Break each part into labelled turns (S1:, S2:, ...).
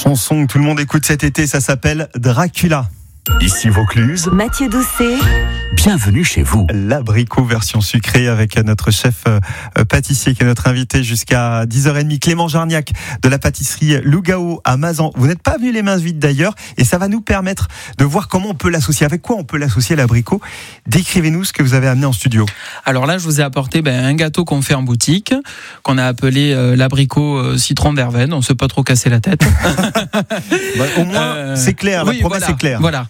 S1: chanson que tout le monde écoute cet été, ça s'appelle Dracula.
S2: Ici Vaucluse,
S3: Mathieu Doucet.
S2: bienvenue chez vous.
S1: L'abricot version sucrée avec notre chef pâtissier qui est notre invité jusqu'à 10h30, Clément Jarniac de la pâtisserie Lougao à Mazan. Vous n'êtes pas venu les mains vides d'ailleurs et ça va nous permettre de voir comment on peut l'associer. Avec quoi on peut l'associer l'abricot? Décrivez-nous ce que vous avez amené en studio.
S4: Alors là, je vous ai apporté un gâteau qu'on fait en boutique, qu'on a appelé l'abricot citron verveine. On ne s'est pas trop cassé la tête.
S1: Au moins, c'est clair, la promesse est claire.
S4: Voilà.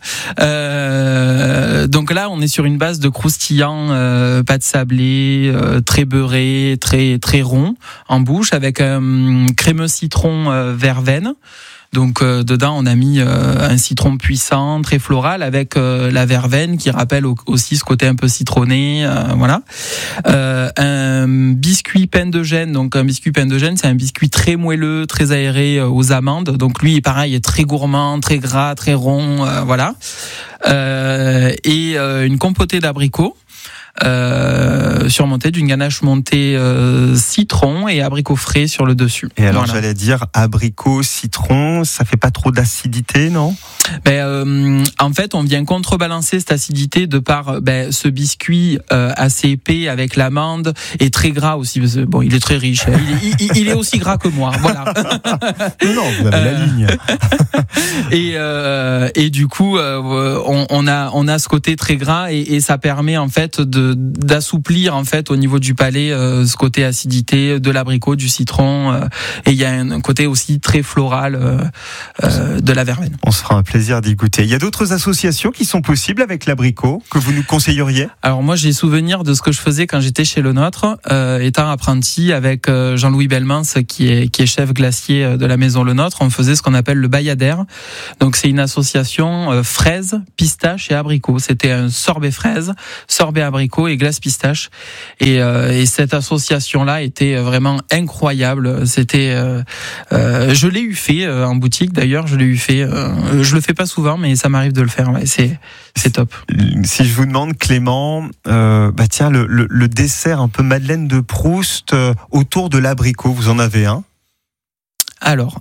S4: Donc là, on est sur une base de croustillant, pâte sablée, très beurré, très rond en bouche, avec un crémeux citron verveine. Donc dedans, on a mis un citron puissant, très floral, avec la verveine qui rappelle aussi ce côté un peu citronné, voilà. Un biscuit pain de gêne. Donc un biscuit pain de gêne, c'est un biscuit très moelleux, très aéré aux amandes. Donc lui, pareil, est très gourmand, très gras, très rond, voilà. Et une compotée d'abricots. Surmonté d'une ganache montée citron et abricot frais sur le dessus.
S1: Et alors j'allais dire abricot, citron, ça fait pas trop d'acidité, non?
S4: En fait, on vient contrebalancer cette acidité de par ce biscuit assez épais avec l'amande et très gras aussi. Bon, il est très riche. Il est aussi gras que moi. Voilà.
S1: Non, vous avez la ligne.
S4: Et du coup, on a ce côté très gras et ça permet en fait d'assouplir en fait au niveau du palais ce côté acidité de l'abricot, du citron et il y a un côté aussi très floral de la verveine.
S1: On se fera un plaisir d'y goûter. Il y a d'autres associations qui sont possibles avec l'abricot que vous nous conseilleriez?
S4: Alors moi j'ai souvenir de ce que je faisais quand j'étais chez Le Nôtre, étant apprenti avec Jean-Louis Belmans qui est chef glacier de la maison Le Nôtre. On faisait ce qu'on appelle le bayadère. Donc c'est une association fraises, pistaches et abricots. C'était un sorbet fraise, sorbet abricot et glace pistache. Et cette association-là était vraiment incroyable. C'était, je l'ai eu fait en boutique d'ailleurs. Je le fais pas souvent, mais ça m'arrive de le faire. Ouais, c'est top.
S1: Si je vous demande, Clément, tiens, le dessert un peu Madeleine de Proust autour de l'abricot, vous en avez un?
S4: Alors,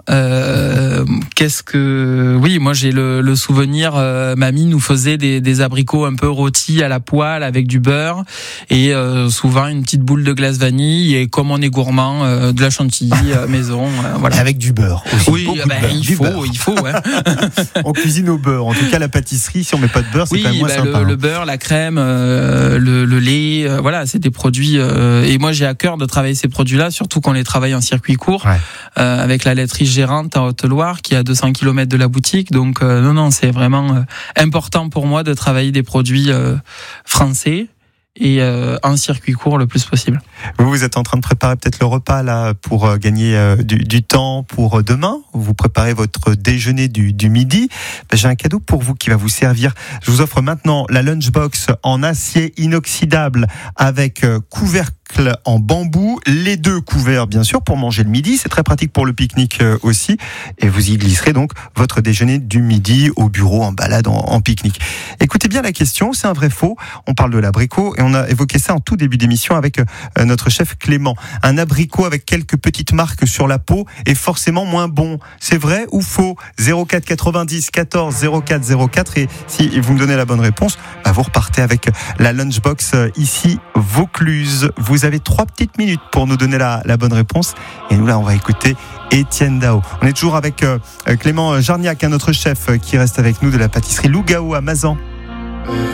S4: oui, moi j'ai le souvenir, mamie nous faisait des abricots un peu rôtis à la poêle avec du beurre et souvent une petite boule de glace vanille et comme on est gourmand, de la chantilly maison, voilà.
S1: Et avec du beurre aussi.
S4: Oui, il faut. Ouais.
S1: On cuisine au beurre. En tout cas, la pâtisserie, si on met pas de beurre, c'est quand même moins sympa.
S4: Le beurre, la crème, le lait, voilà, c'est des produits. Et moi j'ai à cœur de travailler ces produits-là, surtout qu'on les travaille en circuit court, avec la laiterie Gérante en Haute-Loire qui est à 200 km de la boutique. Donc non, c'est vraiment important pour moi de travailler des produits français et en circuit court le plus possible.
S1: Vous êtes en train de préparer peut-être le repas là pour gagner du temps pour demain. Vous préparez votre déjeuner du midi. J'ai un cadeau pour vous qui va vous servir. Je vous offre maintenant la lunchbox en acier inoxydable avec couvercle en bambou, les deux couverts bien sûr pour manger le midi, c'est très pratique pour le pique-nique aussi, et vous y glisserez donc votre déjeuner du midi au bureau, en balade, en pique-nique. Écoutez bien la question, c'est un vrai faux, on parle de l'abricot et on a évoqué ça en tout début d'émission avec notre chef Clément. Un abricot avec quelques petites marques sur la peau est forcément moins bon, c'est vrai ou faux? 04 90 14 04 04, et si vous me donnez la bonne réponse, vous repartez avec la lunchbox ici Vaucluse. Vous avez 3 petites minutes pour nous donner la bonne réponse. Et nous, là, on va écouter Étienne Dao. On est toujours avec Clément Jarniac, notre chef qui reste avec nous de la pâtisserie Lougao à Mazan.